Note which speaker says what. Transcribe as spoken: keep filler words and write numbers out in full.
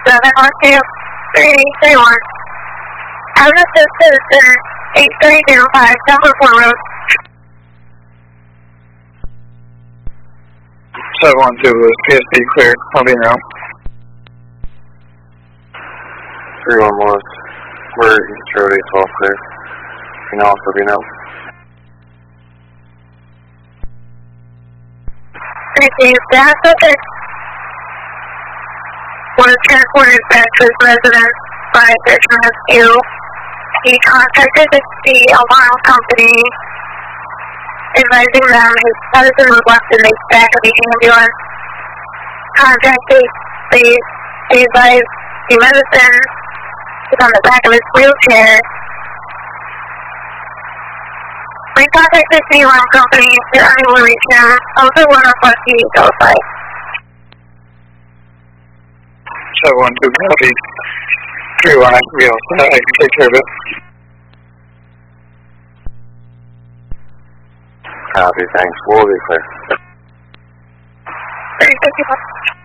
Speaker 1: seven one two, three eight three one. Address is Citizen, eight three zero five, number four road.
Speaker 2: seven one two was P S B cleared. I'll be around.
Speaker 3: three one was, we're East Road eight twelve clear. You can also be now.
Speaker 1: Receive that subject was transported back to his residence by search and rescue. He contacted the alarm company, advising them his medicine was left in the back of the ambulance. Contacted the, they advised the medicine is on the back of his wheelchair. We contacted the alarm company, they're unable to reach him. Also one request he notified.
Speaker 2: seven one two copy. three one, I can be all set. I can take care of it.
Speaker 3: Copy, thanks. We'll be clear.
Speaker 1: Thank you.